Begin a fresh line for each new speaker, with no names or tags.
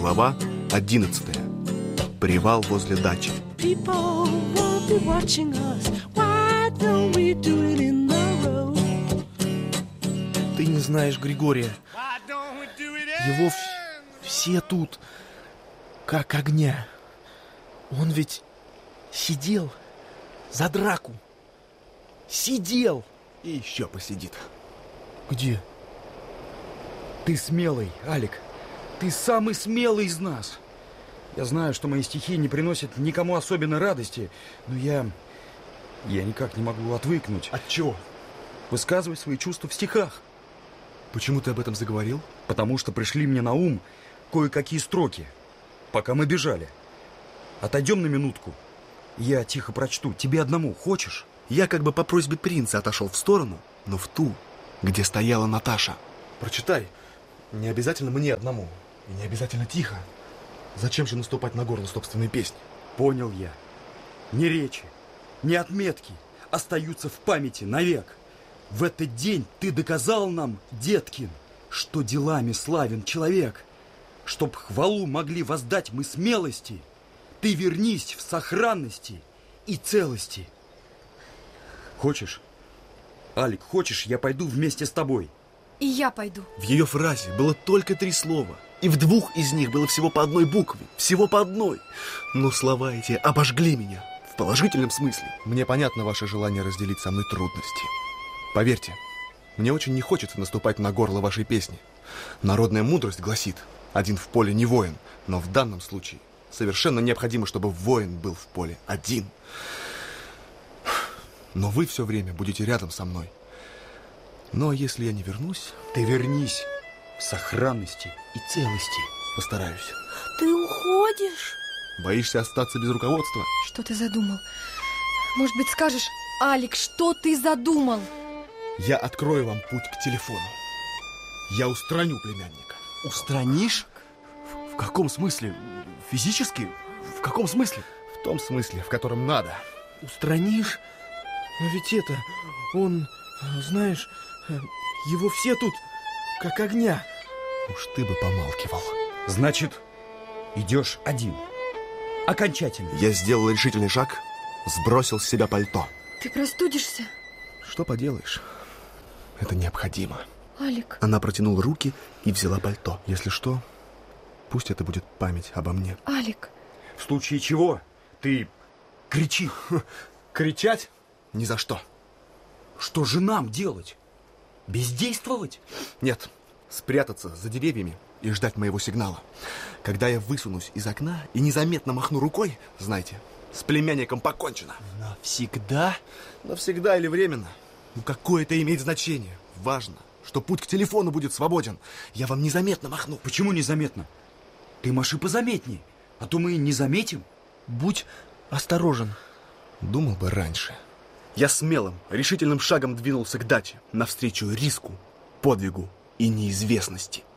Глава 11. Привал возле дачи.
Ты не знаешь Григория. Его все тут как огня. Он ведь сидел за драку. Сидел.
И еще посидит.
Где?
Ты смелый, Алик. Ты самый смелый из нас. Я знаю, что мои стихи не приносят никому особенно радости, но я никак не могу отвыкнуть.
От чего?
Высказывать свои чувства в стихах.
Почему ты об этом заговорил?
Потому что пришли мне на ум кое-какие строки, пока мы бежали. Отойдем на минутку. Я тихо прочту. Тебе одному. Хочешь?
Я как бы по просьбе принца отошел в сторону, но в ту, где стояла Наташа.
Прочитай. Не обязательно мне одному. И не обязательно тихо. Зачем же наступать на горло собственной песни?
Понял я. Ни речи, ни отметки остаются в памяти навек. В этот день ты доказал нам, Деткин, что делами славен человек. Чтоб хвалу могли воздать мы смелости, ты вернись в сохранности и целости. Хочешь? Алик, хочешь, я пойду вместе с тобой?
И я пойду.
В ее фразе было только 3 слова. И в 2 из них было всего по одной букве. Всего по одной. Но слова эти обожгли меня. В положительном смысле.
Мне понятно ваше желание разделить со мной трудности. Поверьте, мне очень не хочется наступать на горло вашей песни. Народная мудрость гласит: один в поле не воин. Но в данном случае совершенно необходимо, чтобы воин был в поле один. Но вы все время будете рядом со мной. Но если я не вернусь...
Ты вернись в сохранности и целости.
Постараюсь.
Ты уходишь?
Боишься остаться без руководства?
Что ты задумал? Может быть, скажешь, Алик, что ты задумал?
Я открою вам путь к телефону. Я устраню племянника.
Устранишь? В каком смысле? Физически? В каком смысле?
В том смысле, в котором надо.
Устранишь? Но ведь он, знаешь, его все тут как огня.
Уж ты бы помалкивал.
Значит, идешь один. Окончательно.
Я сделал решительный шаг, сбросил с себя пальто.
Ты простудишься?
Что поделаешь? Это необходимо.
Алик.
Она протянула руки и взяла пальто.
Если что, пусть это будет память обо мне.
Алик.
В случае чего ты кричи.
Кричать? Ни за что.
Что же нам делать? Бездействовать?
Нет, спрятаться за деревьями и ждать моего сигнала. Когда я высунусь из окна и незаметно махну рукой, знаете, с племянником покончено.
Навсегда?
Навсегда или временно? Ну какое это имеет значение? Важно, что путь к телефону будет свободен. Я вам незаметно махну.
Почему незаметно? Ты маши позаметней, а то мы не заметим.
Будь осторожен.
Думал бы раньше.
Я смелым, решительным шагом двинулся к даче, навстречу риску, подвигу и неизвестности.